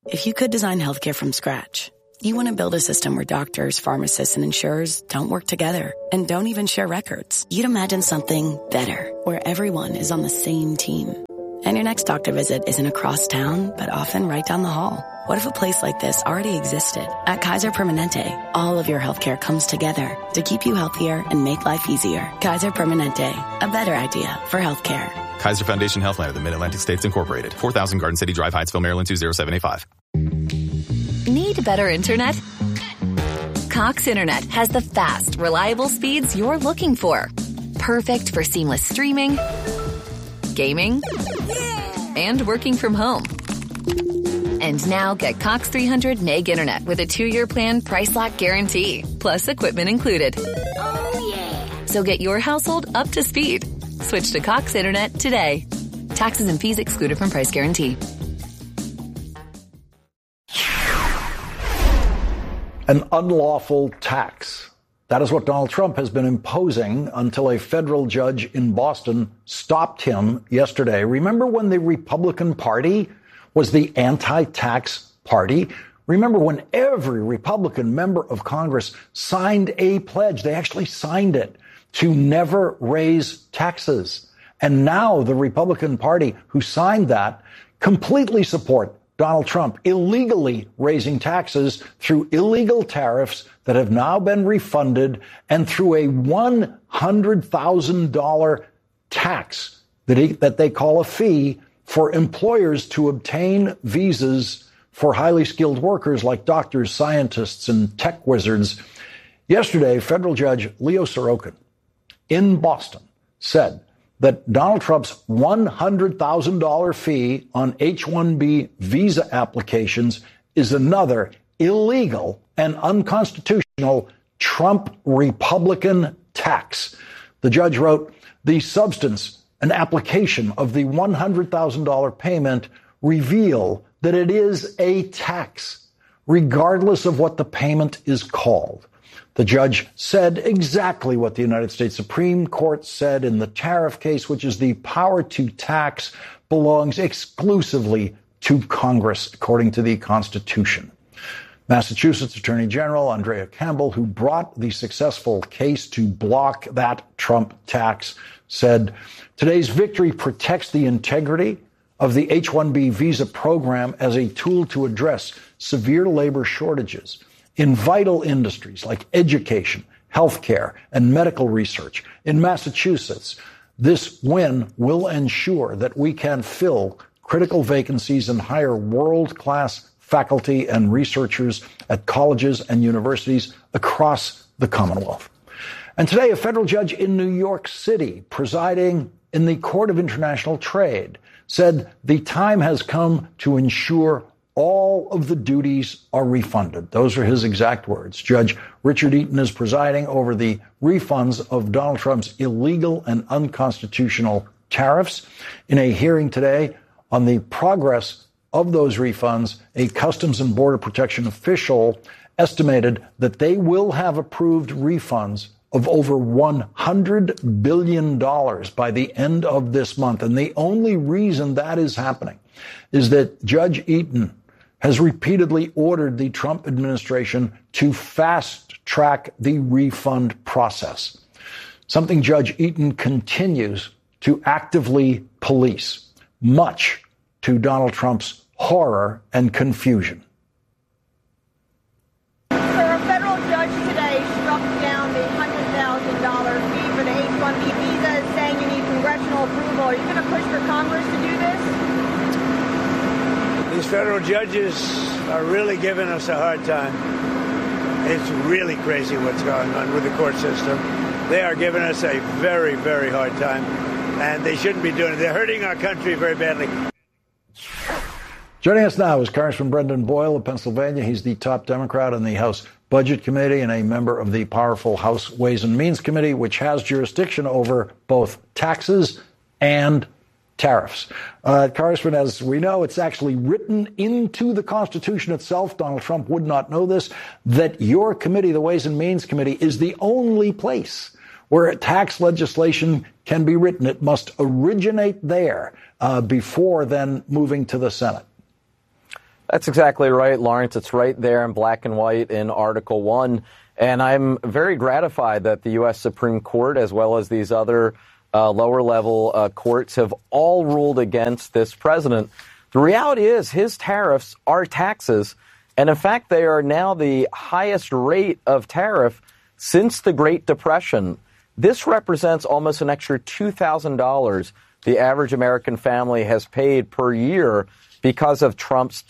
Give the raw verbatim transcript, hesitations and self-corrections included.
If you could design healthcare from scratch, you want to build a system where doctors, pharmacists, and insurers don't work together and don't even share records. You'd imagine something better, where everyone is on the same team. And your next doctor visit isn't across town, but often right down the hall. What if a place like this already existed? At Kaiser Permanente, all of your healthcare comes together to keep you healthier and make life easier. Kaiser Permanente, a better idea for healthcare. Kaiser Foundation Healthline of the Mid-Atlantic States Incorporated. four thousand Garden City Drive, Hyattsville, Maryland, two zero seven eight five. Need better internet? Cox Internet has the fast, reliable speeds you're looking for. Perfect for seamless streaming, gaming, and working from home. And now get Cox three hundred meg internet with a two-year plan price lock guarantee, plus equipment included. Oh, yeah. So get your household up to speed. Switch to Cox Internet today. Taxes and fees excluded from price guarantee. An unlawful tax. That is what Donald Trump has been imposing until a federal judge in Boston stopped him yesterday. Remember when the Republican Party was the anti-tax party? Remember when every Republican member of Congress signed a pledge? They actually signed it to never raise taxes. And now the Republican Party who signed that completely support Donald Trump illegally raising taxes through illegal tariffs that have now been refunded and through a one hundred thousand dollars tax that, he, that they call a fee for employers to obtain visas for highly skilled workers like doctors, scientists, and tech wizards. Yesterday, federal judge Leo Sorokin in Boston said that Donald Trump's one hundred thousand dollars fee on H one B visa applications is another illegal and unconstitutional Trump Republican tax. The judge wrote, the substance and application of the one hundred thousand dollars payment reveal that it is a tax, regardless of what the payment is called. The judge said exactly what the United States Supreme Court said in the tariff case, which is the power to tax belongs exclusively to Congress, according to the Constitution. Massachusetts Attorney General Andrea Campbell, who brought the successful case to block that Trump tax, said, today's victory protects the integrity of the H one B visa program as a tool to address severe labor shortages in vital industries like education, healthcare, and medical research. In Massachusetts, this win will ensure that we can fill critical vacancies and hire world-class faculty and researchers at colleges and universities across the Commonwealth. And today, a federal judge in New York City, presiding in the Court of International Trade, said the time has come to ensure all of the duties are refunded. Those are his exact words. Judge Richard Eaton is presiding over the refunds of Donald Trump's illegal and unconstitutional tariffs. In a hearing today on the progress of those refunds, a Customs and Border Protection official estimated that they will have approved refunds of over one hundred billion dollars by the end of this month. And the only reason that is happening is that Judge Eaton has repeatedly ordered the Trump administration to fast-track the refund process, something Judge Eaton continues to actively police, much to Donald Trump's horror and confusion. Sir, a federal judge today struck down the one hundred thousand dollars fee for the H one B visas, saying you need congressional approval. Are you going to push for Congress to do this? These federal judges are really giving us a hard time. It's really crazy what's going on with the court system. They are giving us a very, very hard time, and they shouldn't be doing it. They're hurting our country very badly. Joining us now is Congressman Brendan Boyle of Pennsylvania. He's the top Democrat on the House Budget Committee and a member of the powerful House Ways and Means Committee, which has jurisdiction over both taxes and tariffs. Uh, Congressman, as we know, it's actually written into the Constitution itself. Donald Trump would not know this, that your committee, the Ways and Means Committee, is the only place where tax legislation can be written. It must originate there uh, before then moving to the Senate. That's exactly right, Lawrence. It's right there in black and white in Article one. And I'm very gratified that the U S Supreme Court, as well as these other uh, lower-level uh, courts, have all ruled against this president. The reality is his tariffs are taxes, and in fact, they are now the highest rate of tariff since the Great Depression. This represents almost an extra two thousand dollars the average American family has paid per year because of Trump's